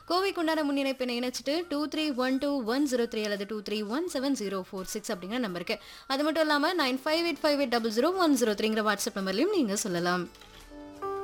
கோவைக்கு உண்டான முன்னிணைப்பினை இணைச்சிட்டு 2312 அல்லது 23170446 அப்படிங்கிற நம்பருக்கு. அது மட்டும் இல்லாமல் 9585800103ங்கிற வாட்ஸ்அப் நம்பர்லையும் நீங்கள் சொல்லலாம்.